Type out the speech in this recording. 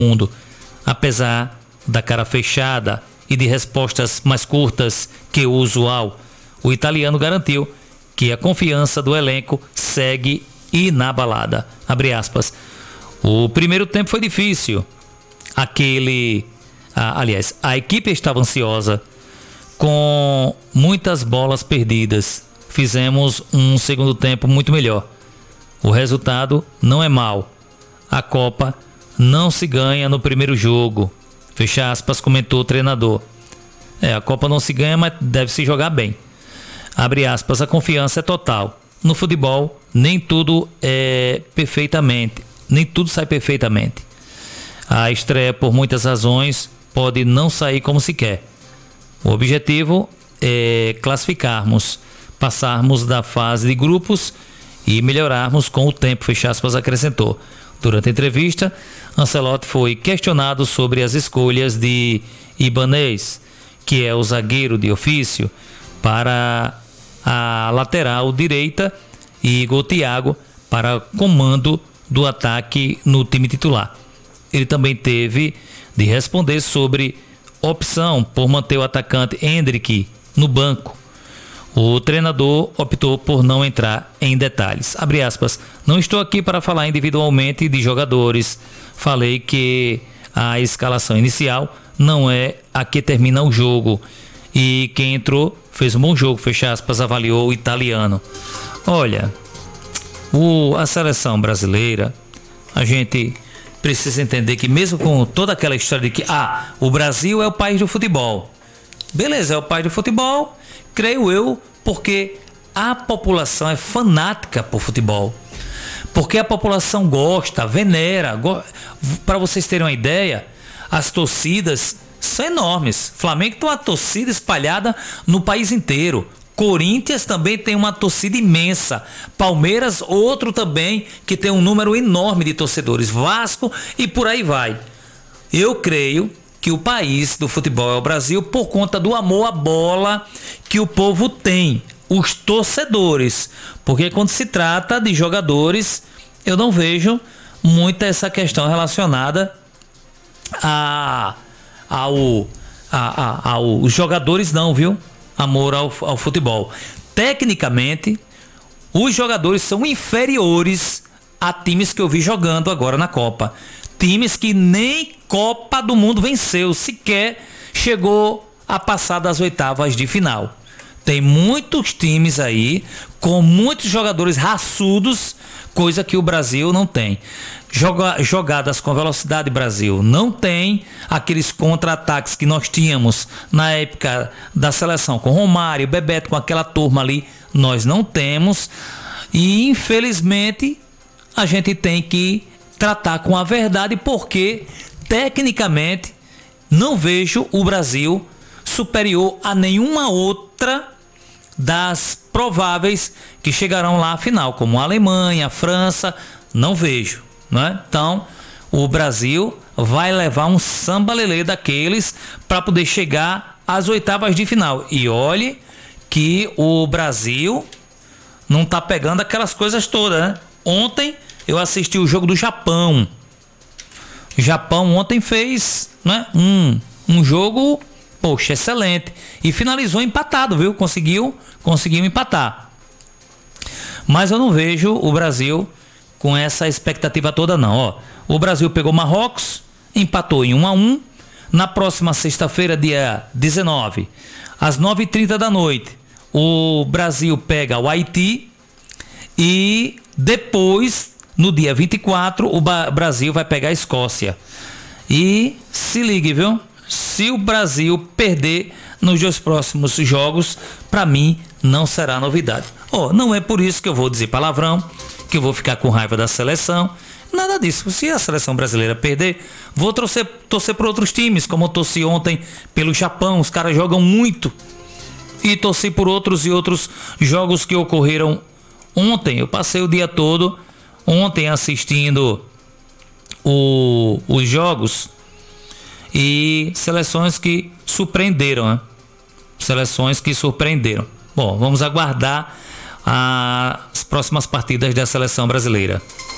mundo. Apesar da cara fechada e de respostas mais curtas que o usual, o italiano garantiu que a confiança do elenco segue inabalada. Abre aspas. O primeiro tempo foi difícil. A equipe estava ansiosa, com muitas bolas perdidas. Fizemos um segundo tempo muito melhor. O resultado não é mau. A Copa não se ganha no primeiro jogo. Fecha aspas, comentou o treinador. A Copa não se ganha, mas deve se jogar bem. Abre aspas, a confiança é total. No futebol, nem tudo sai perfeitamente. A estreia, por muitas razões, pode não sair como se quer. O objetivo é classificarmos, passarmos da fase de grupos e melhorarmos com o tempo, fecha aspas, acrescentou. Durante a entrevista, Ancelotti foi questionado sobre as escolhas de Ibanez, que é o zagueiro de ofício, para a lateral direita, e Igor Thiago para comando do ataque no time titular. Ele também teve de responder sobre opção por manter o atacante Endrick no banco. O treinador optou por não entrar em detalhes. Abre aspas, não estou aqui para falar individualmente de jogadores. Falei que a escalação inicial não é a que termina o jogo. E quem entrou fez um bom jogo, fecha aspas, avaliou o italiano. Olha, a seleção brasileira, a gente precisa entender que mesmo com toda aquela história de que o Brasil é o país do futebol. Beleza, é o país do futebol, creio eu, porque a população é fanática por futebol. Porque a população gosta, venera. Para vocês terem uma ideia, as torcidas são enormes. Flamengo tem uma torcida espalhada no país inteiro. Corinthians também tem uma torcida imensa. Palmeiras, outro também, que tem um número enorme de torcedores. Vasco e por aí vai. Eu creio que o país do futebol é o Brasil por conta do amor à bola que o povo tem. Os torcedores. Porque quando se trata de jogadores, eu não vejo muito essa questão relacionada aos jogadores não, viu? Amor ao futebol. Tecnicamente, os jogadores são inferiores a times que eu vi jogando agora na Copa. Times que nem Copa do Mundo venceu, sequer chegou a passar das oitavas de final. Tem muitos times aí com muitos jogadores raçudos, coisa que o Brasil não tem. Jogadas com velocidade, Brasil não tem. Aqueles contra-ataques que nós tínhamos na época da seleção com Romário, Bebeto, com aquela turma ali, nós não temos. E infelizmente a gente tem que tratar com a verdade, porque tecnicamente não vejo o Brasil superior a nenhuma outra das prováveis que chegarão lá à final, como a Alemanha, a França, não vejo, né? Então, o Brasil vai levar um samba-lelê daqueles para poder chegar às oitavas de final. E olhe que o Brasil não tá pegando aquelas coisas todas, né? Ontem eu assisti o jogo do Japão. O Japão ontem fez, né, um jogo, poxa, excelente. E finalizou empatado, viu? Conseguiu empatar. Mas eu não vejo o Brasil com essa expectativa toda não. Ó, o Brasil pegou Marrocos, empatou em 1-1. Na próxima sexta-feira, dia 19, às 9h30 da noite, o Brasil pega o Haiti. E depois, no dia 24, o Brasil vai pegar a Escócia. E se ligue, viu? Se o Brasil perder nos dois próximos jogos, para mim não será novidade. Não é por isso que eu vou dizer palavrão, que eu vou ficar com raiva da seleção. Nada disso. Se a seleção brasileira perder, vou torcer por outros times, como eu torci ontem pelo Japão. Os caras jogam muito. E torci por outros jogos que ocorreram ontem. Eu passei o dia todo ontem assistindo os jogos e seleções que surpreenderam, né? Seleções que surpreenderam. Bom, vamos aguardar as próximas partidas da seleção brasileira.